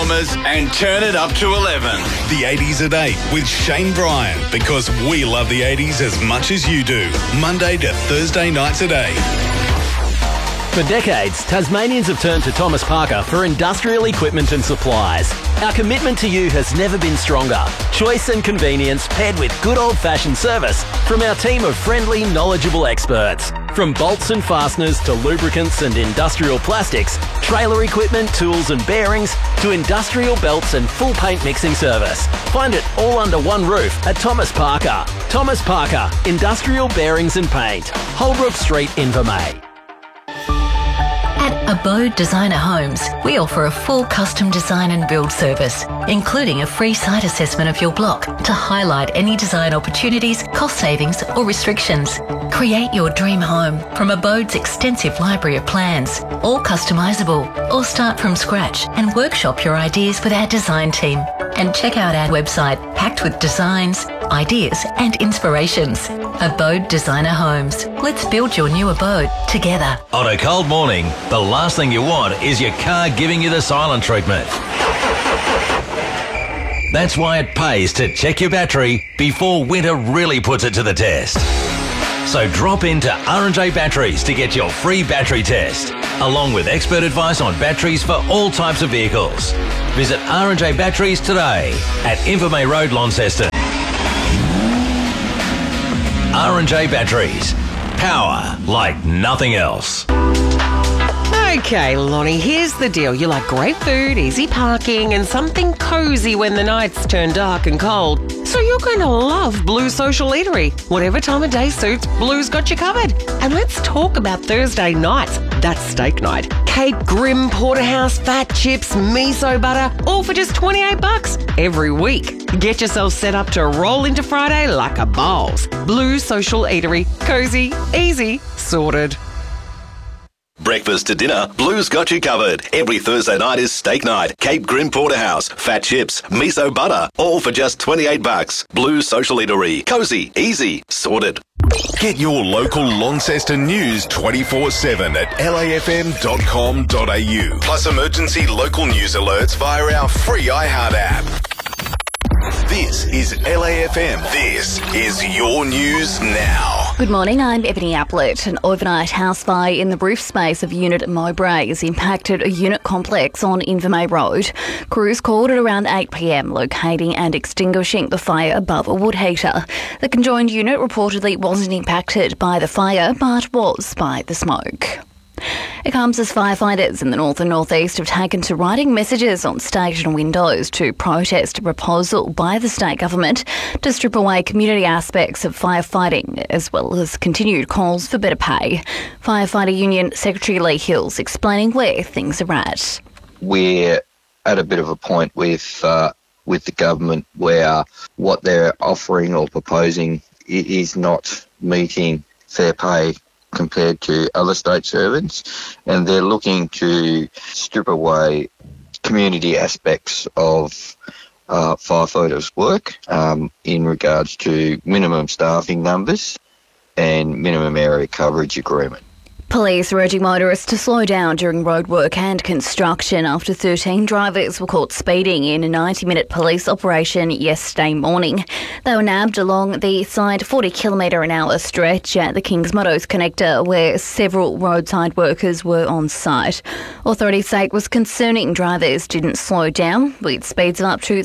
Dramas and turn it up to 11. The 80s at 8 with Shane Bryan, because we love the 80s as much as you do. Monday to Thursday nights at 8. For decades, Tasmanians have turned to Thomas Parker for industrial equipment and supplies. Our commitment to you has never been stronger. Choice and convenience paired with good old-fashioned service from our team of friendly, knowledgeable experts. From bolts and fasteners to lubricants and industrial plastics, trailer equipment, tools and bearings, to industrial belts and full paint mixing service. Find it all under one roof at Thomas Parker. Thomas Parker, Industrial Bearings and Paint. Holbrook Street, Invermay. At Abode Designer Homes, we offer a full custom design and build service, including a free site assessment of your block to highlight any design opportunities, cost savings or restrictions. Create your dream home from Abode's extensive library of plans, all customisable, or start from scratch and workshop your ideas with our design team. And check out our website packed with designs, ideas and inspirations. Abode Designer Homes. Let's build your new abode together. On a cold morning, the last thing you want is your car giving you the silent treatment. That's why it pays to check your battery before winter really puts it to the test. So drop into R&J Batteries to get your free battery test, along with expert advice on batteries for all types of vehicles. Visit R&J Batteries today at Invermay Road, Launceston. R&J Batteries. Power like nothing else. Okay, Lonnie, here's the deal. You like great food, easy parking, and something cosy when the nights turn dark and cold. So you're going to love Blue Social Eatery. Whatever time of day suits, Blue's got you covered. And let's talk about Thursday nights. That's steak night. Cape Grim, Porterhouse, fat chips, miso butter, all for just $28 every week. Get yourself set up to roll into Friday like a boss. Blue Social Eatery. Cozy, easy, sorted. Breakfast to dinner, Blue's got you covered. Every Thursday night is steak night. Cape Grim Porterhouse, fat chips, miso butter, all for just $28. Blue Social Eatery. Cozy, easy, sorted. Get your local Launceston news 24/7 at lafm.com.au. Plus emergency local news alerts via our free iHeart app. This is LAFM. This is your news now. Good morning, I'm Ebony Ablett. An overnight house fire in the roof space of Unit Mowbray has impacted a unit complex on Invermay Road. Crews called at around 8 p.m, locating and extinguishing the fire above a wood heater. The conjoined unit reportedly wasn't impacted by the fire, but was by the smoke. It comes as firefighters in the north and northeast have taken to writing messages on station windows to protest a proposal by the state government to strip away community aspects of firefighting, as well as continued calls for better pay. Firefighter Union Secretary Lee Hills explaining where things are at. We're at a bit of a point with the government where what they're offering or proposing is not meeting fair pay compared to other state servants, and they're looking to strip away community aspects of firefighters' work in regards to minimum staffing numbers and minimum area coverage agreement. Police are urging motorists to slow down during roadwork and construction after 13 drivers were caught speeding in a 90-minute police operation yesterday morning. They were nabbed along the side 40km/h stretch at the Kings Meadows connector, where several roadside workers were on site. Authorities say it was concerning drivers didn't slow down, with speeds of up to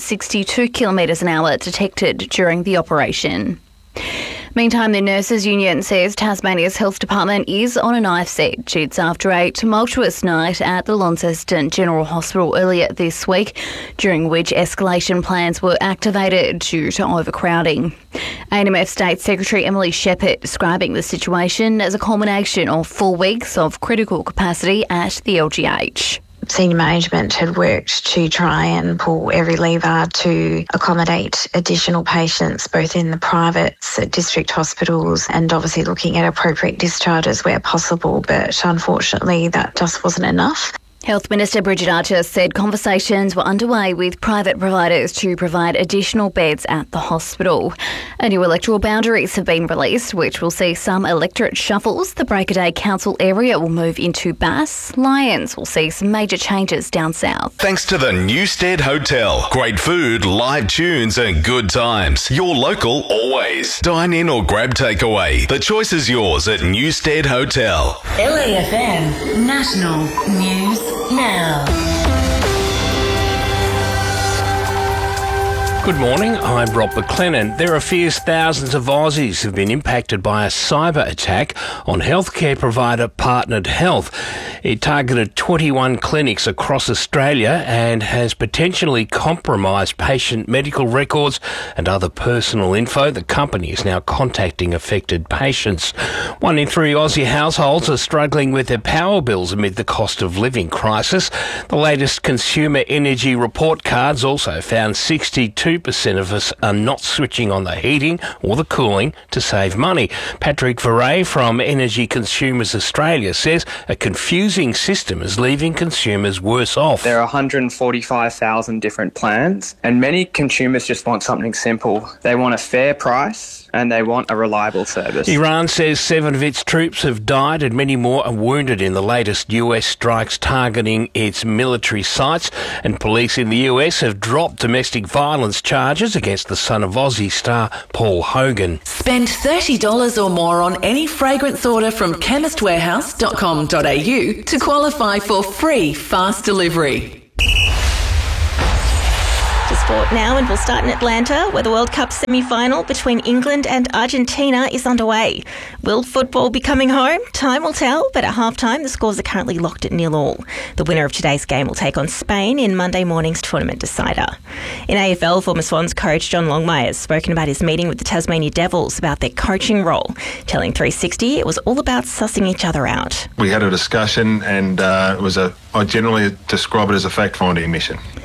62km/h detected during the operation. Meantime, the Nurses Union says Tasmania's Health Department is on a knife's edge. It's after a tumultuous night at the Launceston General Hospital earlier this week, during which escalation plans were activated due to overcrowding. ANMF State Secretary Emily Shepherd describing the situation as a culmination of 4 weeks of critical capacity at the LGH. Senior management had worked to try and pull every lever to accommodate additional patients, both in the private district hospitals and obviously looking at appropriate discharges where possible, but unfortunately that just wasn't enough. Health Minister Bridget Archer said conversations were underway with private providers to provide additional beds at the hospital. New electoral boundaries have been released, which will see some electorate shuffles. The Break of Day Council area will move into Bass. Lyons will see some major changes down south. Thanks to the Newstead Hotel. Great food, live tunes and good times. Your local always. Dine in or grab takeaway. The choice is yours at Newstead Hotel. LAFM National News Now. Good morning, I'm Rob McLennan. There are fears thousands of Aussies have been impacted by a cyber attack on healthcare provider Partnered Health. It targeted 21 clinics across Australia and has potentially compromised patient medical records and other personal info. The company is now contacting affected patients. 1 in 3 Aussie households are struggling with their power bills amid the cost of living crisis. The latest consumer energy report cards also found 62% of us are not switching on the heating or the cooling to save money. Patrick Verret from Energy Consumers Australia says a confusing system is leaving consumers worse off. There are 145,000 different plans, and many consumers just want something simple. They want a fair price and they want a reliable service. Iran says 7 of its troops have died and many more are wounded in the latest US strikes targeting its military sites, and police in the US have dropped domestic violence charges against the son of Aussie star Paul Hogan. Spend $30 or more on any fragrance order from chemistwarehouse.com.au to qualify for free fast delivery. To sport now, and we'll start in Atlanta, where the World Cup semi-final between England and Argentina is underway. Will football be coming home? Time will tell, but at halftime the scores are currently locked at 0-0. The winner of today's game will take on Spain in Monday morning's tournament decider. In AFL, former Swans coach John Longmire has spoken about his meeting with the Tasmania Devils about their coaching role, telling 360 it was all about sussing each other out. We had a discussion and I generally describe it as a fact-finding mission.